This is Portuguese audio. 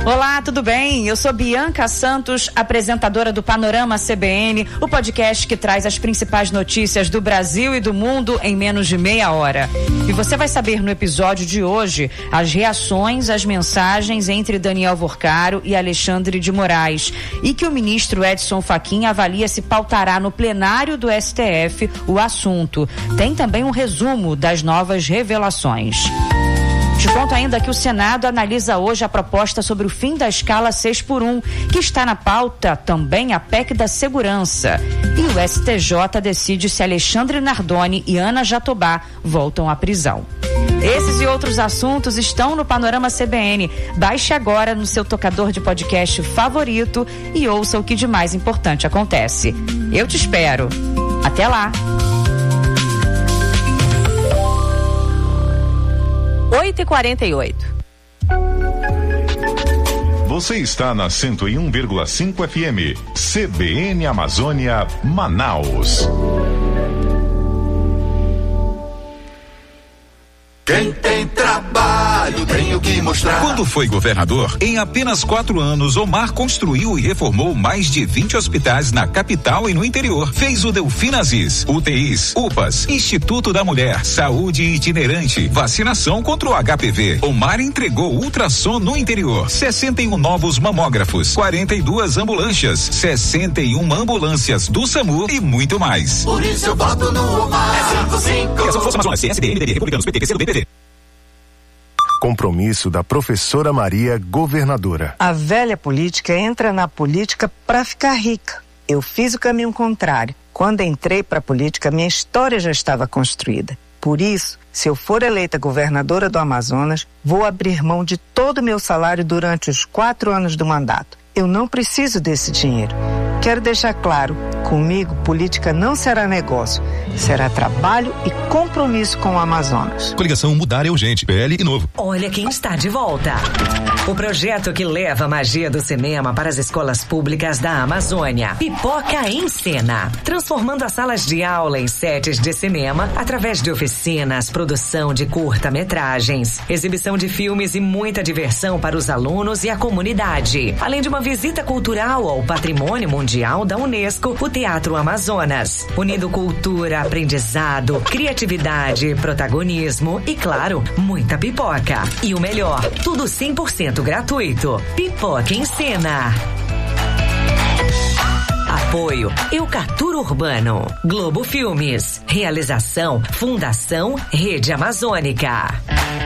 Olá, tudo bem? Eu sou Bianca Santos, apresentadora do Panorama CBN, o podcast que traz as principais notícias do Brasil e do mundo em menos de meia hora. E você vai saber no episódio de hoje as reações às mensagens entre Daniel Vorcaro e Alexandre de Moraes e que o ministro Edson Fachin avalia se pautará no plenário do STF o assunto. Tem também um resumo das novas revelações. Te conto ainda que o Senado analisa hoje a proposta sobre o fim da escala 6x1, que está na pauta também a PEC da segurança. E o STJ decide se Alexandre Nardoni e Ana Jatobá voltam à prisão. Esses e outros assuntos estão no Panorama CBN. Baixe agora no seu tocador de podcast favorito e ouça o que de mais importante acontece. Eu te espero. Até lá! 8h48. Você está na 101,5 FM. CBN Amazônia, Manaus. Quem tem trabalho tem o que mostrar. Quando foi governador, em apenas 4 anos, Omar construiu e reformou mais de 20 hospitais na capital e no interior. Fez o Delfina Aziz, UTIs, UPAs, Instituto da Mulher, Saúde Itinerante, vacinação contra o HPV. Omar entregou ultrassom no interior, 61 novos mamógrafos, 42 ambulâncias, 61 ambulâncias do SAMU e muito mais. Por isso eu voto no Omar. É 55. Criação Força Amazonas, CSDM, MDB, Republicanos, PT, PCdoB, PV. Compromisso da professora Maria, governadora. A velha política entra na política para ficar rica. Eu fiz o caminho contrário. Quando entrei para a política, minha história já estava construída. Por isso, se eu for eleita governadora do Amazonas, vou abrir mão de todo o meu salário durante os 4 anos do mandato. Eu não preciso desse dinheiro. Quero deixar claro, comigo, política não será negócio, será trabalho e compromisso com o Amazonas. Coligação Mudar é Urgente, PL e Novo. Olha quem está de volta. O projeto que leva a magia do cinema para as escolas públicas da Amazônia. Pipoca em Cena. Transformando as salas de aula em sets de cinema através de oficinas, produção de curta-metragens, exibição de filmes e muita diversão para os alunos e a comunidade. Além de uma visita cultural ao patrimônio mundial da Unesco, o Teatro Amazonas. Unindo cultura, aprendizado, criatividade, protagonismo e, claro, muita pipoca. E o melhor, tudo 100% gratuito. Pipoca em Cena. Apoio Eucatur Urbano, Globo Filmes. Realização Fundação Rede Amazônica.